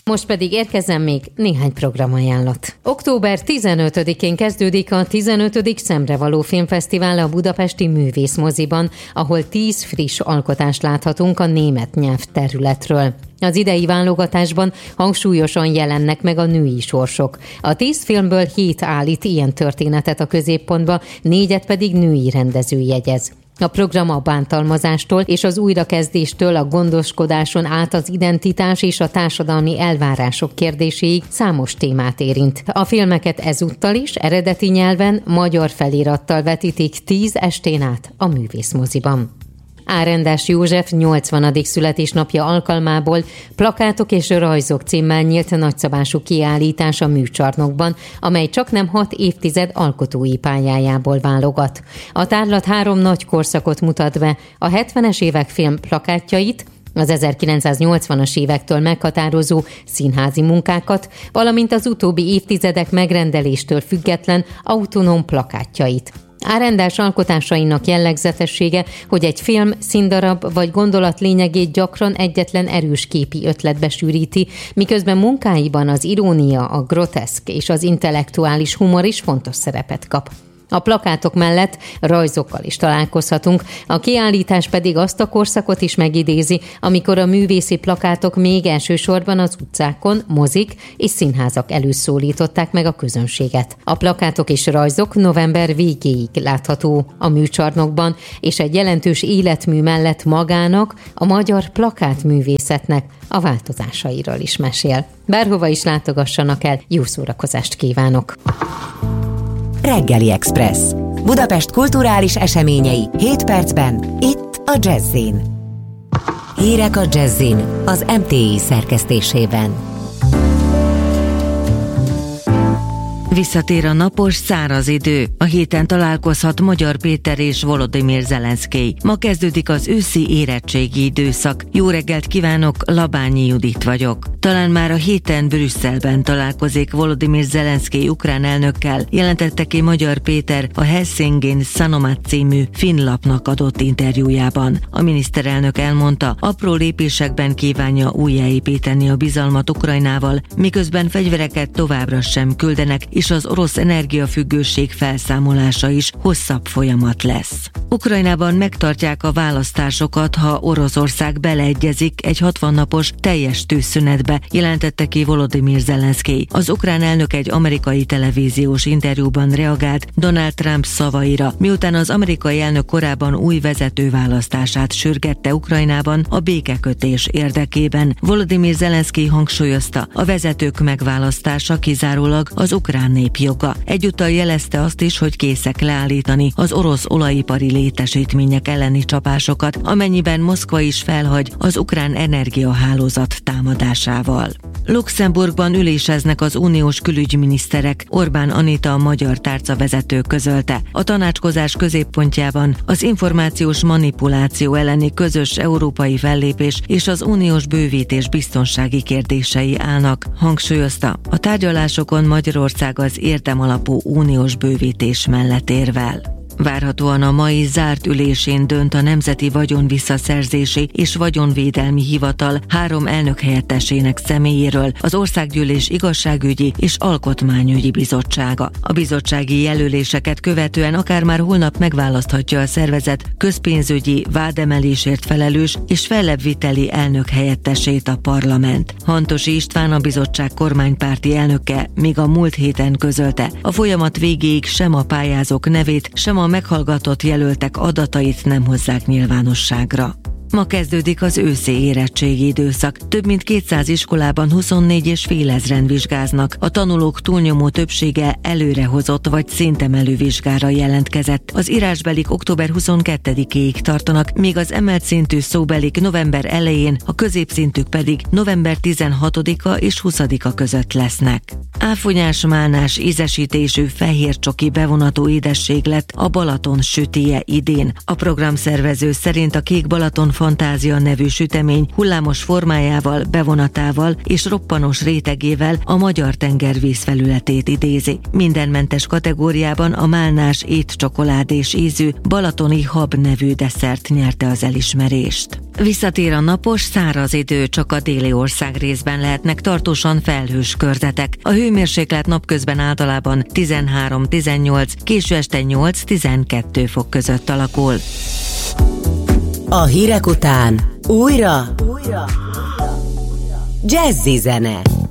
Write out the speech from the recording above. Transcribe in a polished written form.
Most pedig érkezzen még néhány programajánlat. Október 15-én kezdődik a 15. Szemrevaló Filmfesztivál a Budapesti Művészmoziban, ahol 10 friss alkotást láthatunk a német nyelvterületről. Az idei válogatásban hangsúlyosan jelennek meg a női sorsok. A 10 filmből 7 állít ilyen történetet a középpontba, 4 pedig női rendező jegyez. A program a bántalmazástól és az újrakezdéstől a gondoskodáson át az identitás és a társadalmi elvárások kérdéséig számos témát érint. A filmeket ezúttal is eredeti nyelven, magyar felirattal vetítik 10 estén át a Művészmoziban. Árendás József 80. születésnapja alkalmából Plakátok és rajzok címmel nyílt nagyszabású kiállítás a Műcsarnokban, amely csaknem 6 évtized alkotói pályájából válogat. A tárlat 3 nagy korszakot mutat be, a 70-es évek film plakátjait, az 1980-as évektől meghatározó színházi munkákat, valamint az utóbbi évtizedek megrendeléstől független autonóm plakátjait. Árendás alkotásainak jellegzetessége, hogy egy film, színdarab vagy gondolat lényegét gyakran egyetlen erős képi ötletbe sűríti, miközben munkáiban az irónia, a groteszk és az intellektuális humor is fontos szerepet kap. A plakátok mellett rajzokkal is találkozhatunk, a kiállítás pedig azt a korszakot is megidézi, amikor a művészi plakátok még elsősorban az utcákon, mozik és színházak előszólították meg a közönséget. A plakátok és rajzok november végéig látható a Műcsarnokban, és egy jelentős életmű mellett magának, a magyar plakátművészetnek a változásairól is mesél. Bárhova is látogassanak el, jó szórakozást kívánok! Reggeli Express. Budapest kulturális eseményei 7 percben, itt a Jazz-in. Hírek a Jazz-in, az MTI szerkesztésében. Visszatér a napos, száraz idő. A héten találkozhat Magyar Péter és Volodymyr Zelenszkij. Ma kezdődik az őszi érettségi időszak. Jó reggelt kívánok, Labányi Judit vagyok. Talán már a héten Brüsszelben találkozik Volodymyr Zelenszkij ukrán elnökkel, jelentette ki Magyar Péter a Helsingin Sanomat című finn lapnak adott interjújában. A miniszterelnök elmondta, apró lépésekben kívánja újjáépíteni a bizalmat Ukrajnával, miközben fegyvereket továbbra sem küldenek, és az orosz energiafüggőség felszámolása is hosszabb folyamat lesz. Ukrajnában megtartják a választásokat, ha Oroszország beleegyezik egy 60 napos teljes tűzszünetbe, jelentette ki Volodymyr Zelenszkij. Az ukrán elnök egy amerikai televíziós interjúban reagált Donald Trump szavaira, miután az amerikai elnök korábban új vezető választását sürgette Ukrajnában a békekötés érdekében. Volodymyr Zelenszkij hangsúlyozta, a vezetők megválasztása kizárólag az ukrán nép joga. Egyúttal jelezte azt is, hogy készek leállítani az orosz olajipari létesítmények elleni csapásokat, amennyiben Moszkva is felhagy az ukrán energiahálózat támadásával. Luxemburgban üléseznek az uniós külügyminiszterek, Orbán Anita a magyar tárcavezető közölte. A tanácskozás középpontjában az információs manipuláció elleni közös európai fellépés és az uniós bővítés biztonsági kérdései állnak, hangsúlyozta. A tárgyalásokon Magyarország az érdemalapú uniós bővítés mellett érvel. Várhatóan a mai zárt ülésén dönt a Nemzeti Vagyonvisszaszerzési és Vagyonvédelmi Hivatal 3 elnökhelyettesének személyéről, az Országgyűlés Igazságügyi és Alkotmányügyi Bizottsága. A bizottsági jelöléseket követően akár már holnap megválaszthatja a szervezet közpénzügyi vádemelésért felelős és fellebbviteli elnökhelyettesét a parlament. Hantosi István, a bizottság kormánypárti elnöke még a múlt héten közölte, a folyamat végéig sem a pályázók nevét, sem a meghallgatott jelöltek adatait nem hozzák nyilvánosságra. Ma kezdődik az őszi érettségi időszak. Több mint 200 iskolában 24,5 ezren vizsgáznak. A tanulók túlnyomó többsége előrehozott vagy szintemelő vizsgára jelentkezett. Az írásbelik október 22-ig tartanak, míg az emelt szintű szóbelik november elején, a középszintűk pedig november 16-a és 20-a között lesznek. Áfonyás, málnás ízesítésű fehér csoki bevonatú édesség lett a Balaton sütije idén. A programszervező szerint a Kék Balaton Fantázia nevű sütemény hullámos formájával, bevonatával és roppanos rétegével a magyar tenger vízfelületét idézi. Mindenmentes kategóriában a málnás étcsokoládés ízű balatoni hab nevű desszert nyerte az elismerést. Visszatér a napos, száraz idő, csak a déli ország részben lehetnek tartósan felhős körzetek. A hőmérséklet napközben általában 13-18, késő este 8-12 fok között alakul. A hírek után újra Jazzy zene.